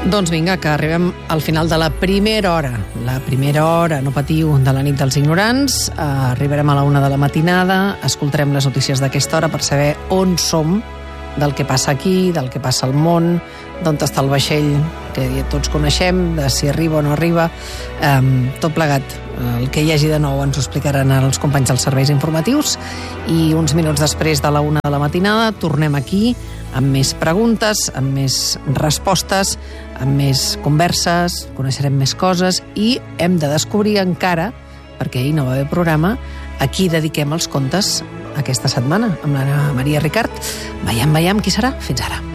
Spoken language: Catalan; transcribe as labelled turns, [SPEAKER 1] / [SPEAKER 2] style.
[SPEAKER 1] Doncs vinga, que arribem al final de la primera hora. La primera hora, no patiu, de la nit dels ignorants. Arribarem a la 1 de la matinada, escoltarem les notícies d'aquesta hora per saber on som, del que passa aquí, del que passa al món, d'on està el vaixell, que tots coneixem, de si arriba o no arriba, tot plegat. El que hi hagi de nou ens ho explicaran els companys dels serveis informatius i uns minuts després de la 1 de la matinada tornem aquí amb més preguntes, amb més respostes, amb més converses, coneixerem més coses i hem de descobrir encara, perquè ahir no va haver programa, a qui dediquem els contes aquesta setmana, amb la Maria Ricart. Veiem qui serà. Fins ara.